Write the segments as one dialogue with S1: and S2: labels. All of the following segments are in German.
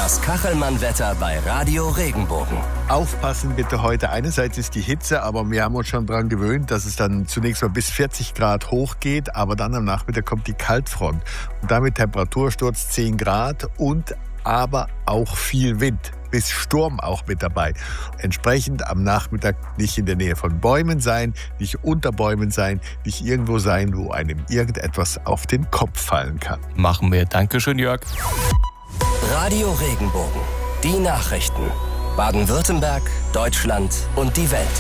S1: Das Kachelmann-Wetter bei Radio Regenbogen.
S2: Aufpassen bitte heute. Einerseits ist die Hitze, aber wir haben uns schon daran gewöhnt, dass es dann zunächst mal bis 40 Grad hochgeht, aber dann am Nachmittag kommt die Kaltfront. Und damit Temperatursturz 10 Grad und aber auch viel Wind. Bis Sturm auch mit dabei. Entsprechend am Nachmittag nicht in der Nähe von Bäumen sein, nicht unter Bäumen sein, nicht irgendwo sein, wo einem irgendetwas auf den Kopf fallen kann.
S3: Machen wir. Dankeschön, Jörg.
S1: Radio Regenbogen. Die Nachrichten. Baden-Württemberg, Deutschland und die Welt.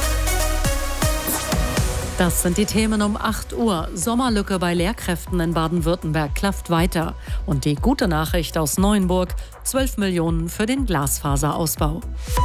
S4: Das sind die Themen um 8 Uhr. Sommerlücke bei Lehrkräften in Baden-Württemberg klafft weiter. Und die gute Nachricht aus Neuenburg: 12 Millionen für den Glasfaserausbau.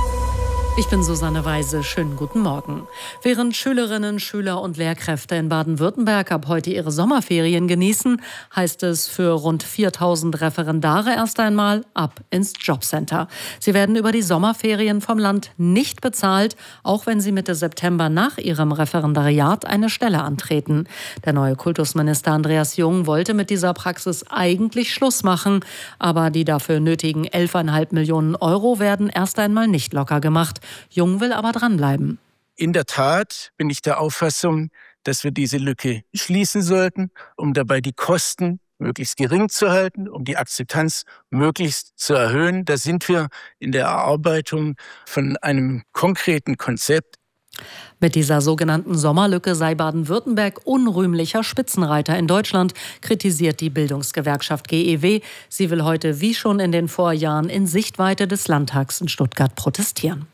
S4: Ich bin Susanne Weise. Schönen guten Morgen. Während Schülerinnen, Schüler und Lehrkräfte in Baden-Württemberg ab heute ihre Sommerferien genießen, heißt es für rund 4.000 Referendare erst einmal ab ins Jobcenter. Sie werden über die Sommerferien vom Land nicht bezahlt, auch wenn sie Mitte September nach ihrem Referendariat eine Stelle antreten. Der neue Kultusminister Andreas Jung wollte mit dieser Praxis eigentlich Schluss machen, aber die dafür nötigen 11,5 Millionen Euro werden erst einmal nicht locker gemacht. Jung will aber dranbleiben.
S5: In der Tat bin ich der Auffassung, dass wir diese Lücke schließen sollten, um dabei die Kosten möglichst gering zu halten, um die Akzeptanz möglichst zu erhöhen. Da sind wir in der Erarbeitung von einem konkreten Konzept.
S4: Mit dieser sogenannten Sommerlücke sei Baden-Württemberg unrühmlicher Spitzenreiter in Deutschland, kritisiert die Bildungsgewerkschaft GEW. Sie will heute wie schon in den Vorjahren in Sichtweite des Landtags in Stuttgart protestieren.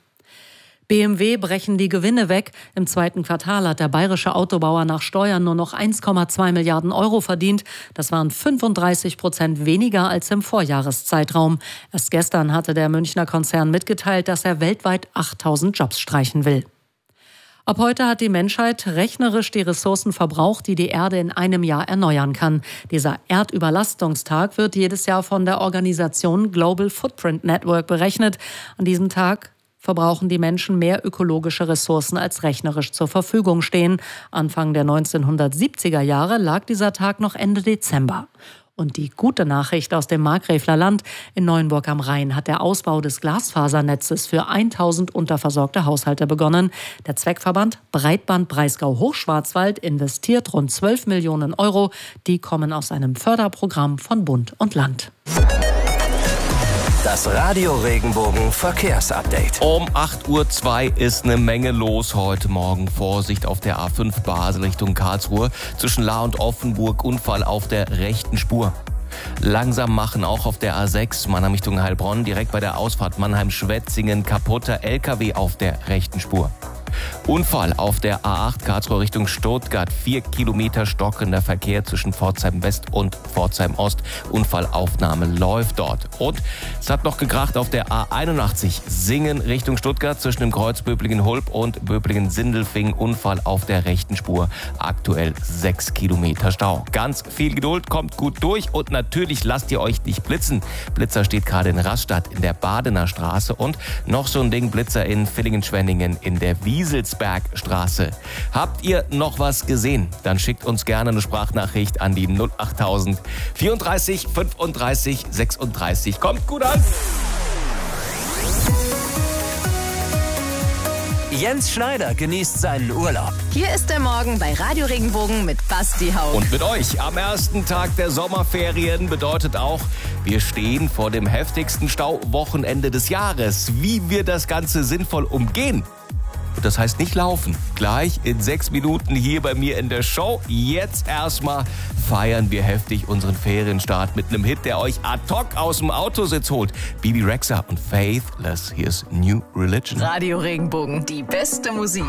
S4: BMW brechen die Gewinne weg. Im zweiten Quartal hat der bayerische Autobauer nach Steuern nur noch 1,2 Milliarden Euro verdient. Das waren 35% weniger als im Vorjahreszeitraum. Erst gestern hatte der Münchner Konzern mitgeteilt, dass er weltweit 8.000 Jobs streichen will. Ab heute hat die Menschheit rechnerisch die Ressourcen verbraucht, die die Erde in einem Jahr erneuern kann. Dieser Erdüberlastungstag wird jedes Jahr von der Organisation Global Footprint Network berechnet. An diesem Tag verbrauchen die Menschen mehr ökologische Ressourcen, als rechnerisch zur Verfügung stehen. Anfang der 1970er Jahre lag dieser Tag noch Ende Dezember. Und die gute Nachricht aus dem Markgräfler Land: in Neuenburg am Rhein hat der Ausbau des Glasfasernetzes für 1.000 unterversorgte Haushalte begonnen. Der Zweckverband Breitband Breisgau-Hochschwarzwald investiert rund 12 Millionen Euro. Die kommen aus einem Förderprogramm von Bund und Land.
S1: Das Radio Regenbogen Verkehrsupdate.
S3: Um 8.02 Uhr ist eine Menge los heute Morgen. Vorsicht auf der A5 Basel Richtung Karlsruhe. Zwischen Lahr und Offenburg Unfall auf der rechten Spur. Langsam machen auch auf der A6 Mannheim Richtung Heilbronn. Direkt bei der Ausfahrt Mannheim-Schwetzingen kaputter LKW auf der rechten Spur. Unfall auf der A8 Karlsruhe Richtung Stuttgart. 4 Kilometer stockender Verkehr zwischen Pforzheim West und Pforzheim Ost. Unfallaufnahme läuft dort. Und es hat noch gekracht auf der A81 Singen Richtung Stuttgart zwischen dem Kreuz Böblingen-Hulb und Böblingen-Sindelfingen. Unfall auf der rechten Spur. Aktuell 6 Kilometer Stau. Ganz viel Geduld, kommt gut durch und natürlich lasst ihr euch nicht blitzen. Blitzer steht gerade in Rastatt in der Badener Straße und noch so ein Ding Blitzer in Villingen-Schwenningen in der Wieselsbergstraße. Habt ihr noch was gesehen? Dann schickt uns gerne eine Sprachnachricht an die 08000 34 35 36. Kommt gut an!
S1: Jens Schneider genießt seinen Urlaub.
S6: Hier ist der Morgen bei Radio Regenbogen mit Basti Haug.
S3: Und mit euch am ersten Tag der Sommerferien bedeutet auch, wir stehen vor dem heftigsten Stauwochenende des Jahres. Wie wir das Ganze sinnvoll umgehen. Und das heißt nicht laufen. Gleich in 6 Minuten hier bei mir in der Show. Jetzt erstmal feiern wir heftig unseren Ferienstart mit einem Hit, der euch ad hoc aus dem Autositz holt. Bibi Rexha und Faithless. Hier ist New Religion.
S6: Radio Regenbogen, die beste Musik.